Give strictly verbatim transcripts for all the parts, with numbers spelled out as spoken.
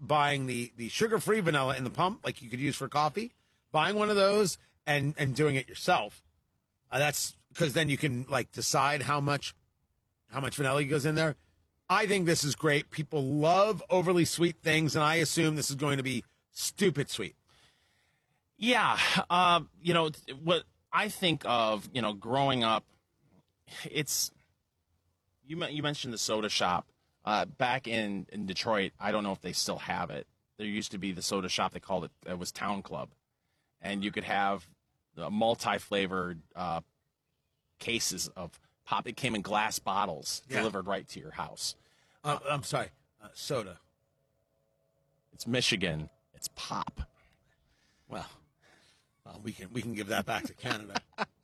buying the, the sugar-free vanilla in the pump, like you could use for coffee, buying one of those and, and doing it yourself. Uh, that's because then you can like decide how much how much vanilla goes in there. I think this is great. People love overly sweet things, and I assume this is going to be stupid sweet. Yeah, uh, you know what I think of, you know, growing up. It's you. You mentioned the soda shop uh, back in, in Detroit. I don't know if they still have it. There used to be the soda shop. They called it. It was Town Club, and you could have the multi-flavored uh, cases of pop. It came in glass bottles Yeah. delivered right to your house. Uh, I'm sorry, uh, soda. It's Michigan. It's pop. Well, uh, we can we can give that back to Canada.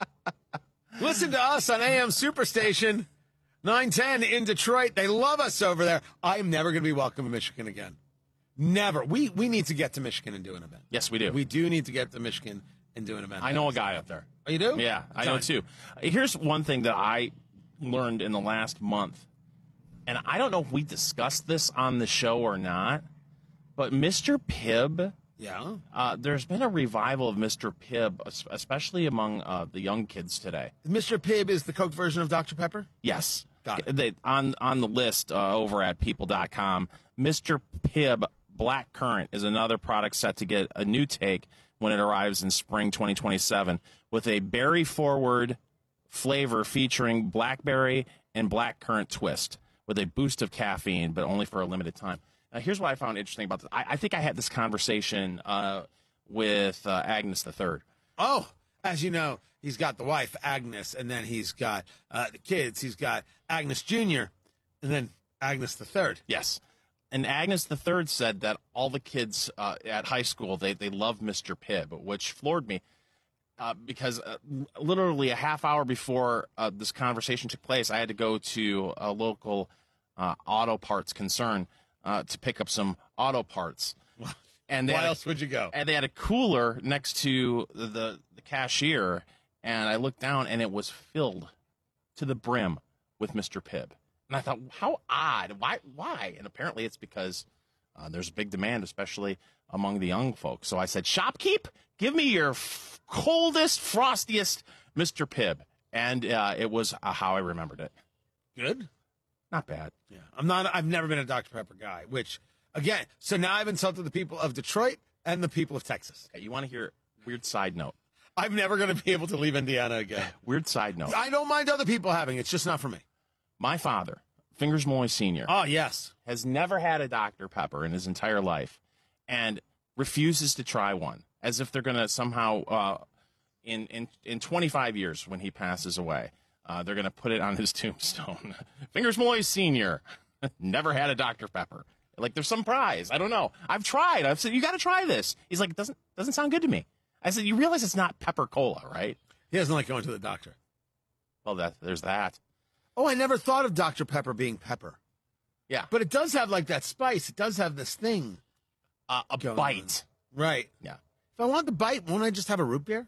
Listen to us on A M Superstation nine ten in Detroit. They love us over there. I am never going to be welcome to Michigan again. Never. We we need to get to Michigan and do an event. Yes, we do. We do need to get to Michigan and do an event. I know a guy up there. Oh, you do? Yeah, I Tell know me. too. Here's one thing that I learned in the last month, and I don't know if we discussed this on the show or not, but Mister Pibb, Yeah. uh, there's been a revival of Mister Pibb, es- especially among uh, the young kids today. Mister Pibb is the Coke version of Doctor Pepper? Yes. Got it. They, on, on the list uh, over at people dot com, Mister Pibb Black Currant is another product set to get a new take when it arrives in spring twenty twenty-seven with a berry-forward flavor featuring blackberry and blackcurrant twist with a boost of caffeine, but only for a limited time. Now, here's what I found interesting about this. I, I think I had this conversation uh, with uh, Agnes the Third. Oh, as you know, he's got the wife, Agnes, and then he's got uh, the kids. He's got Agnes Junior, and then Agnes the Third. Yes. And Agnes the Third said that all the kids uh, at high school, they, they love Mister Pibb, which floored me uh, because uh, literally a half hour before uh, this conversation took place, I had to go to a local uh, auto parts concern uh, to pick up some auto parts. And they Why had a- else would you go? And they had a cooler next to the, the cashier, and I looked down, and it was filled to the brim with Mister Pibb. And I thought, how odd. Why? Why? And apparently it's because uh, there's a big demand, especially among the young folks. So I said, Shopkeep, give me your f- coldest, frostiest Mister Pibb. And uh, it was uh, how I remembered it. Good. Not bad. Yeah, I'm not. I've never been a Doctor Pepper guy. Which again, so now I've insulted the people of Detroit and the people of Texas. Okay, you want to hear a weird side note? I'm never going to be able to leave Indiana again. Weird side note. I don't mind other people having it. It's just not for me. My father, Fingers Malloy Senior, Oh yes. has never had a Doctor Pepper in his entire life and refuses to try one, as if they're going to somehow, uh, in, in, in twenty-five years when he passes away, uh, they're going to put it on his tombstone. Fingers Malloy Senior never had a Doctor Pepper. Like there's some prize. I don't know. I've tried. I've said, you got to try this. He's like, it doesn't, doesn't sound good to me. I said, you realize it's not pepper cola, right? He doesn't like going to the doctor. Well, that, there's that. Oh, I never thought of Doctor Pepper being pepper, Yeah. but it does have like that spice. It does have this thing. uh, a going bite. on. Right. Yeah. If I want the bite, won't I just have a root beer?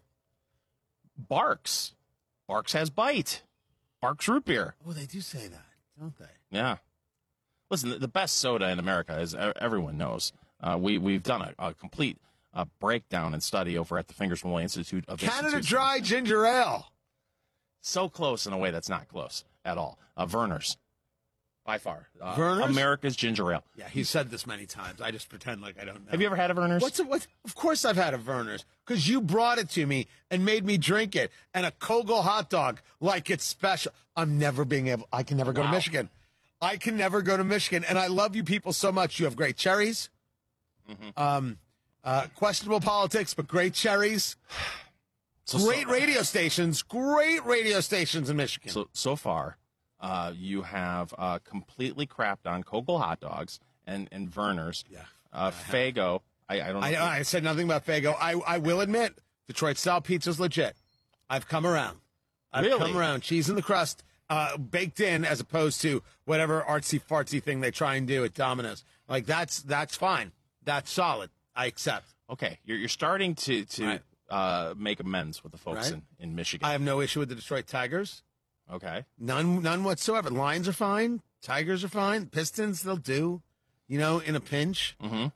Barks. Barks has bite. Barks root beer. Oh, they do say that, don't they? Yeah. Listen, the- the best soda in America, as e- everyone knows, uh, we, we've done a, a complete uh, breakdown and study over at the Fingers Malloy Institute of Canada Institutes. Dry Ginger Ale. So close in a way that's not close at all. Uh, Verner's. By far. Uh, Verner's? America's ginger ale. Yeah, he's said this many times. I just pretend like I don't know. Have you ever had a Verner's? What's it? What? Of course I've had a Verner's because you brought it to me and made me drink it, and a Kogel hot dog like it's special. I'm never being able. I can never go to Wow. Michigan. I can never go to Michigan, and I love you people so much. You have great cherries. Mm-hmm. Um, uh, questionable politics, but great cherries. So- Great so- radio stations. Great radio stations in Michigan. So so far, uh, you have uh, completely crapped on Kogel hot dogs and, and Verner's. Yeah. Uh, Fago. I, I don't know. I, I said nothing about Fago. I, I will admit, Detroit style pizza's legit. I've come around. I've Really? come around. Cheese in the crust, uh, baked in, as opposed to whatever artsy fartsy thing they try and do at Domino's. Like that's that's fine. That's solid. I accept. Okay, you're you're starting to to Right. uh, make amends with the folks Right. in, in Michigan. I have no issue with the Detroit Tigers. okay. None, none whatsoever. Lions are fine. Tigers are fine. Pistons, they'll do. You know, in a pinch. Mm-hmm.